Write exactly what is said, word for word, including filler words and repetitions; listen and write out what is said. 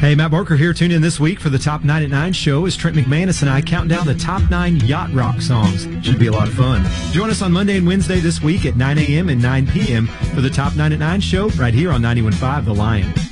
Hey, Matt Barker here. Tune in this week for the Top nine at nine show as Trent McManus and I count down the top nine yacht rock songs. Should be a lot of fun. Join us on Monday and Wednesday this week at nine a.m. and nine p.m. for the Top nine at nine show right here on ninety-one point five The Lion.